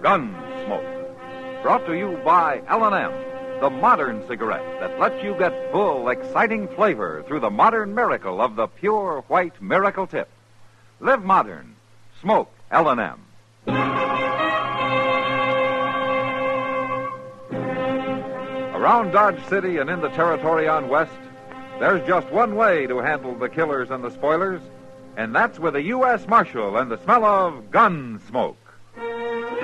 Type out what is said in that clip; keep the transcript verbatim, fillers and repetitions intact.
Gunsmoke. Brought to you by L and M, the modern cigarette that lets you get full, exciting flavor through the modern miracle of the pure white Miracle Tip. Live modern. Smoke L and M. Around Dodge City and in the territory on West, there's just one way to handle the killers and the spoilers, and that's with a U S Marshal and the smell of gun smoke.